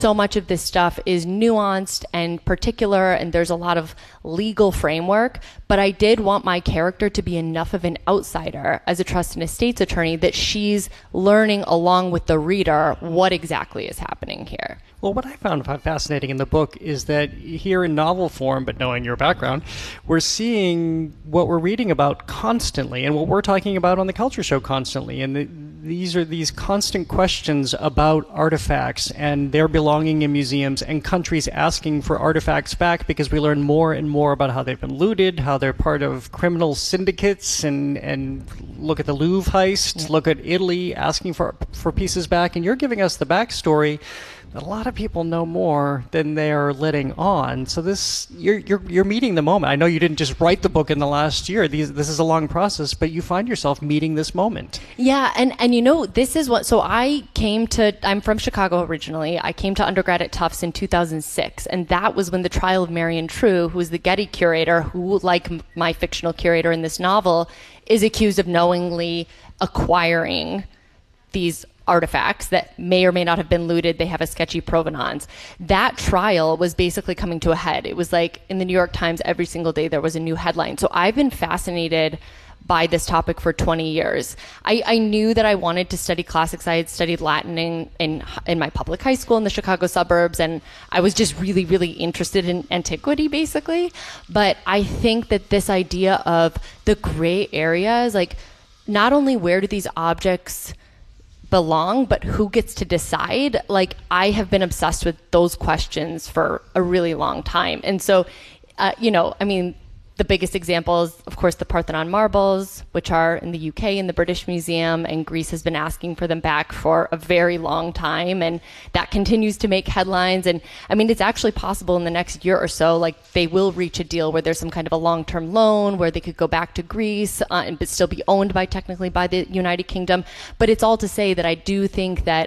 So much of this stuff is nuanced and particular, and there's a lot of legal framework, but I did want my character to be enough of an outsider as a trust and estates attorney that she's learning along with the reader what exactly is happening here. Well, what I found fascinating in the book is that here in novel form, but knowing your background, we're seeing what we're reading about constantly and what we're talking about on the Culture Show constantly. And these are these constant questions about artifacts and their belonging in museums and countries asking for artifacts back because we learn more and more about how they've been looted, how they're part of criminal syndicates, and look at the Louvre heist, look at Italy asking for pieces back. And you're giving us the backstory that a lot of people know more than they're letting on. So this, you're meeting the moment. I know you didn't just write the book in the last year. This is a long process, but you find yourself meeting this moment. Yeah, and you know, this is what, so I'm from Chicago originally. I came to undergrad at Tufts in 2006, and that was when the trial of Marion True, who was the Getty curator, who, like my fictional curator in this novel, is accused of knowingly acquiring these artifacts that may or may not have been looted. They have a sketchy provenance. That trial was basically coming to a head. It was like in the New York Times, every single day there was a new headline. So I've been fascinated by this topic for 20 years. I knew that I wanted to study classics. I had studied Latin in my public high school in the Chicago suburbs, and I was just really, really interested in antiquity, basically. But I think that this idea of the gray areas, like not only where do these objects belong, but who gets to decide? Like, I have been obsessed with those questions for a really long time. And so, the biggest example is, of course, the Parthenon marbles, which are in the UK in the British Museum, and Greece has been asking for them back for a very long time, and that continues to make headlines. And I mean, it's actually possible in the next year or so, like they will reach a deal where there's some kind of a long-term loan where they could go back to Greece but still be owned technically by the United Kingdom. But it's all to say that I do think that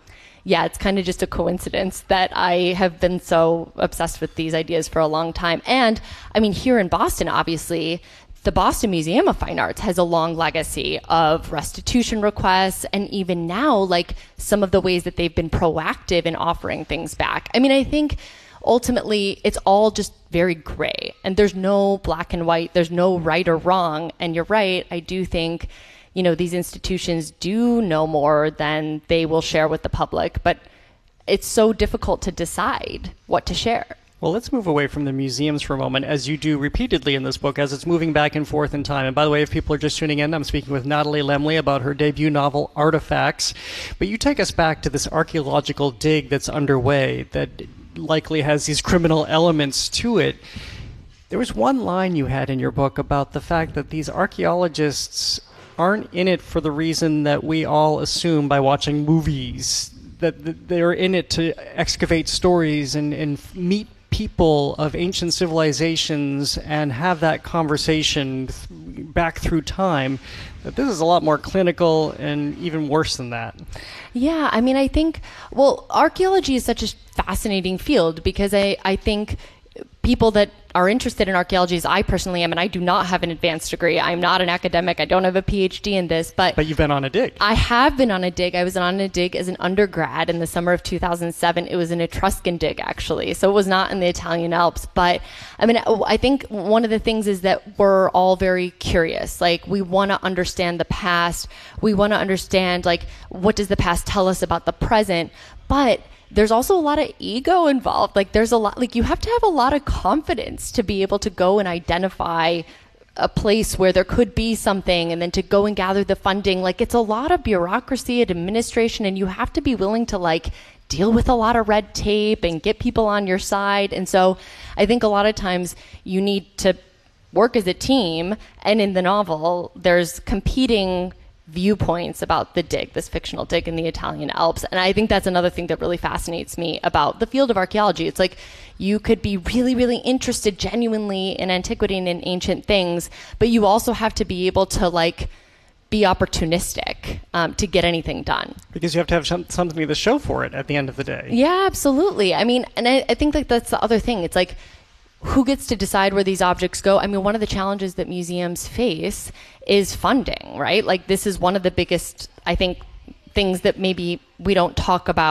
it's kind of just a coincidence that I have been so obsessed with these ideas for a long time. And I mean, here in Boston, obviously, the Boston Museum of Fine Arts has a long legacy of restitution requests, and even now, like some of the ways that they've been proactive in offering things back. I mean, I think ultimately it's all just very gray, and there's no black and white, there's no right or wrong. And you're right, I do think these institutions do know more than they will share with the public, but it's so difficult to decide what to share. Well, let's move away from the museums for a moment, as you do repeatedly in this book, as it's moving back and forth in time. And by the way, if people are just tuning in, I'm speaking with Natalie Lemley about her debut novel, Artifacts. But you take us back to this archaeological dig that's underway that likely has these criminal elements to it. There was one line you had in your book about the fact that these archaeologists aren't in it for the reason that we all assume by watching movies, that they're in it to excavate stories and meet people of ancient civilizations and have that conversation back through time. That this is a lot more clinical and even worse than that. Yeah, I mean, I think, archaeology is such a fascinating field because I think people that are interested in archaeology, as I personally am, and I do not have an advanced degree. I'm not an academic. I don't have a PhD in this, but you've been on a dig. I have been on a dig. I was on a dig as an undergrad in the summer of 2007. It was an Etruscan dig, actually, so it was not in the Italian Alps. But I mean, I think one of the things is that we're all very curious. Like, we want to understand the past. We want to understand, like, what does the past tell us about the present? But there's also a lot of ego involved. Like, there's a lot, like, you have to have a lot of confidence to be able to go and identify a place where there could be something, and then to go and gather the funding. Like, it's a lot of bureaucracy and administration, and you have to be willing to, like, deal with a lot of red tape and get people on your side. And so I think a lot of times you need to work as a team, and in the novel, there's competing viewpoints about the dig, this fictional dig in the Italian Alps. And I think that's another thing that really fascinates me about the field of archaeology. It's like you could be really, really interested genuinely in antiquity and in ancient things, but you also have to be able to, like, be opportunistic to get anything done. Because you have to have something to show for it at the end of the day. Yeah, absolutely. I mean, and I think like that's the other thing. It's like, who gets to decide where these objects go? I mean, one of the challenges that museums face is funding, right? Like, this is one of the biggest, I think, things that maybe we don't talk about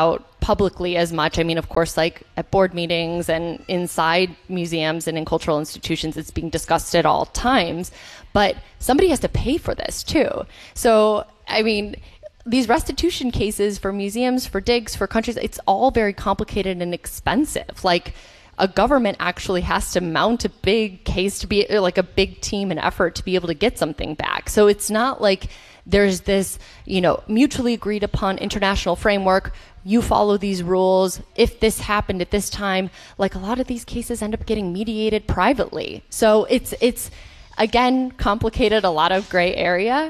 publicly as much. I mean, of course, like at board meetings and inside museums and in cultural institutions, it's being discussed at all times. But somebody has to pay for this too. So, I mean, these restitution cases for museums, for digs, for countries, it's all very complicated and expensive. Like, a government actually has to mount a big case to be like a big team and effort to be able to get something back. So it's not like there's this, mutually agreed upon international framework. You follow these rules. If this happened at this time, like a lot of these cases end up getting mediated privately. So it's again, complicated, a lot of gray area.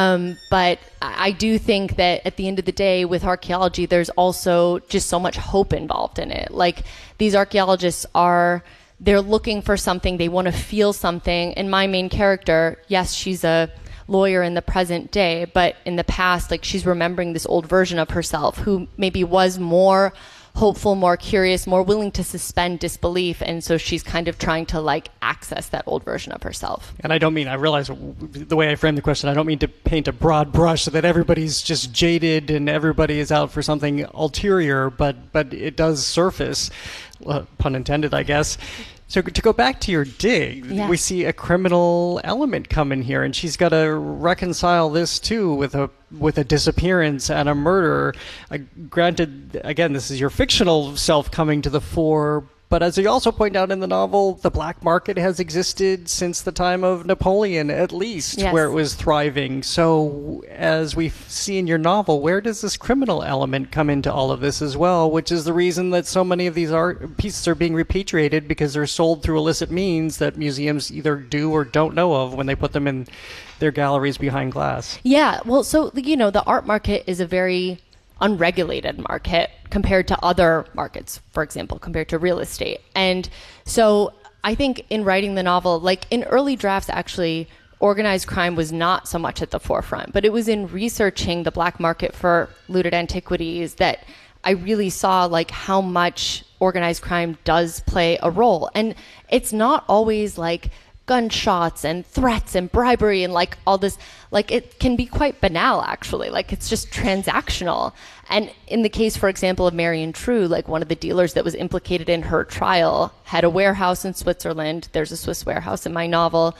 But I do think that at the end of the day, with archaeology, there's also just so much hope involved in it. Like, these archaeologists they're looking for something, they want to feel something. And my main character, yes, she's a lawyer in the present day, but in the past, like, she's remembering this old version of herself who maybe was more hopeful, more curious, more willing to suspend disbelief. And so she's kind of trying to like access that old version of herself. And I realize the way I framed the question, I don't mean to paint a broad brush so that everybody's just jaded and everybody is out for something ulterior, but it does surface, pun intended, I guess. So to go back to your dig, we see a criminal element come in here, and she's got to reconcile this too with a disappearance and a murder. Granted, again, this is your fictional self coming to the fore, but as you also point out in the novel, the black market has existed since the time of Napoleon, at least, where it was thriving. So as we see in your novel, where does this criminal element come into all of this as well, which is the reason that so many of these art pieces are being repatriated, because they're sold through illicit means that museums either do or don't know of when they put them in their galleries behind glass. Yeah, well, so, the art market is a very unregulated market compared to other markets, for example, compared to real estate. And so I think in writing the novel, like in early drafts, actually, organized crime was not so much at the forefront, but it was in researching the black market for looted antiquities that I really saw like how much organized crime does play a role. And it's not always like gunshots and threats and bribery and like all this, like it can be quite banal actually, like it's just transactional. And in the case, for example, of Marion True, like one of the dealers that was implicated in her trial had a warehouse in Switzerland. There's a Swiss warehouse in my novel.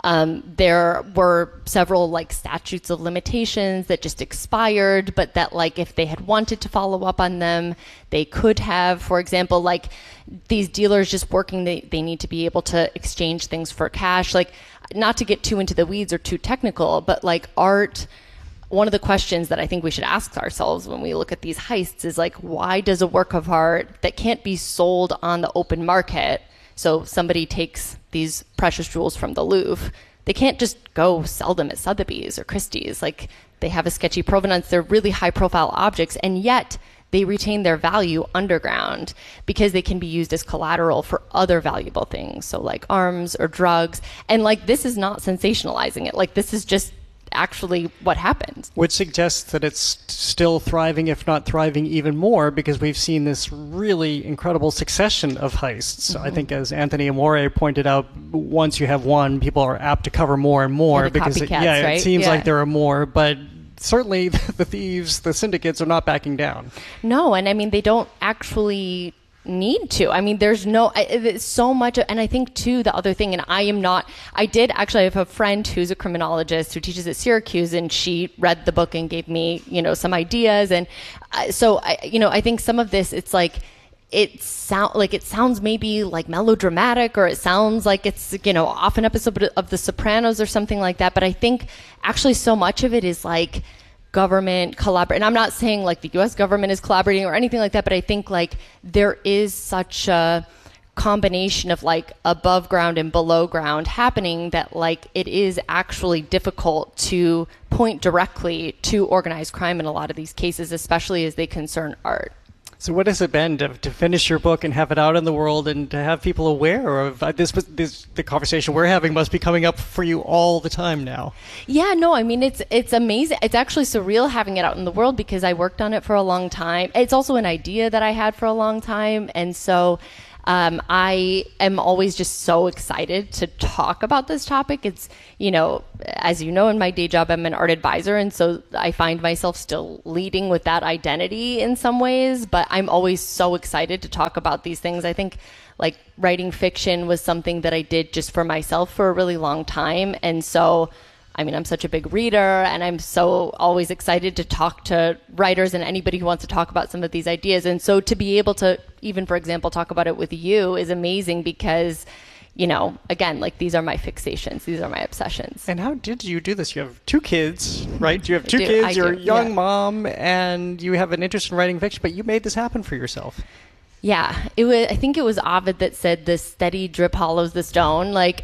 There were several like statutes of limitations that just expired, but that like if they had wanted to follow up on them, they could have. For example, like these dealers just working, they need to be able to exchange things for cash. Like, not to get too into the weeds or too technical, but like art, one of the questions that I think we should ask ourselves when we look at these heists is like, why does a work of art that can't be sold on the open market, so somebody takes these precious jewels from the Louvre, they can't just go sell them at Sotheby's or Christie's. Like, they have a sketchy provenance, they're really high profile objects, and yet they retain their value underground because they can be used as collateral for other valuable things. So like arms or drugs. And like, this is not sensationalizing it. Like, this is just actually what happened. Which suggests that it's still thriving, if not thriving even more, because we've seen this really incredible succession of heists. Mm-hmm. I think, as Anthony Amore pointed out, once you have one, people are apt to cover more and more because it seems like there are more, but certainly the thieves, the syndicates are not backing down. No, and I mean, they don't actually need to. I mean, there's so much, and I think too, the other thing, and I have a friend who's a criminologist who teaches at Syracuse, and she read the book and gave me, some ideas. And so I think some of this, it's like, it sounds maybe like melodramatic, or it sounds like it's, off an episode of The Sopranos or something like that. But I think actually so much of it is like government collaborate. And I'm not saying like the US government is collaborating or anything like that, but I think like there is such a combination of like above ground and below ground happening that like it is actually difficult to point directly to organized crime in a lot of these cases, especially as they concern art. So what has it been to finish your book and have it out in the world and to have people aware of this? The conversation we're having must be coming up for you all the time now. Yeah, no, I mean, it's amazing. It's actually surreal having it out in the world because I worked on it for a long time. It's also an idea that I had for a long time. And so I am always just so excited to talk about this topic. It's, as you know, in my day job, I'm an art advisor. And so I find myself still leading with that identity in some ways. But I'm always so excited to talk about these things. I think like writing fiction was something that I did just for myself for a really long time. And so, I'm such a big reader, and I'm so always excited to talk to writers and anybody who wants to talk about some of these ideas. And so to be able to, even for example, talk about it with you is amazing because, again, like these are my fixations. These are my obsessions. And how did you do this? You have 2 kids, right? You have 2 kids, you're a young mom, and you have an interest in writing fiction, but you made this happen for yourself. Yeah, I think it was Ovid that said the steady drip hollows the stone. Like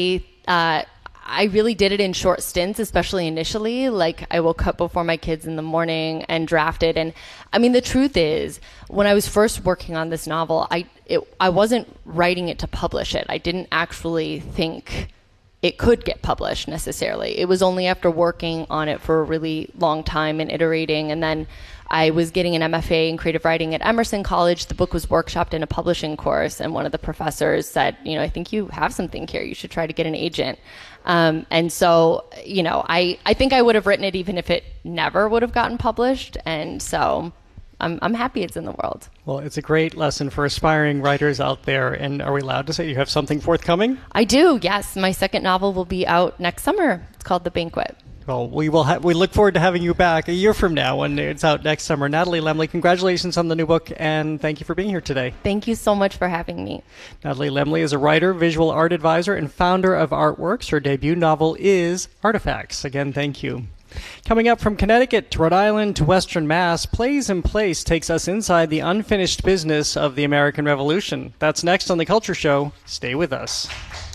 I really did it in short stints, especially initially. Like I woke up before my kids in the morning and drafted. And the truth is, when I was first working on this novel, I wasn't writing it to publish it. I didn't actually think it could get published necessarily. It was only after working on it for a really long time and iterating, and then I was getting an MFA in creative writing at Emerson College. The book was workshopped in a publishing course, and one of the professors said, I think you have something here. You should try to get an agent. And so, I think I would have written it even if it never would have gotten published. And so I'm happy it's in the world. Well, it's a great lesson for aspiring writers out there. And are we allowed to say you have something forthcoming? I do, yes. My second novel will be out next summer. It's called The Banquet. Well, we look forward to having you back a year from now when it's out next summer. Natalie Lemley, congratulations on the new book, and thank you for being here today. Thank you so much for having me. Natalie Lemley is a writer, visual art advisor, and founder of Artworks. Her debut novel is Artifacts. Again, thank you. Coming up, from Connecticut to Rhode Island to Western Mass, Plays in Place takes us inside the unfinished business of the American Revolution. That's next on The Culture Show. Stay with us.